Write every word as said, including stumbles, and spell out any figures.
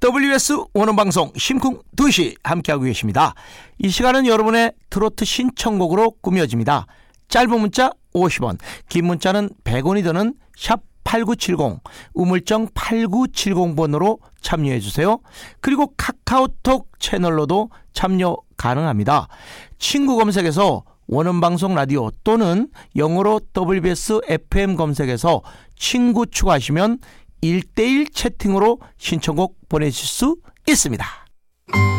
더블유에스 원어방송 심쿵 두 시 함께하고 계십니다. 이 시간은 여러분의 트로트 신청곡으로 꾸며집니다. 짧은 문자 오십 원, 긴 문자는 백 원이 드는 샵 팔구칠공, 우물정 팔구칠공 번으로 참여해주세요. 그리고 카카오톡 채널로도 참여 가능합니다. 친구 검색에서 원음방송 라디오 또는 영어로 더블유비에스 에프엠 검색해서 친구 추가하시면 일 대일 채팅으로 신청곡 보내실 수 있습니다.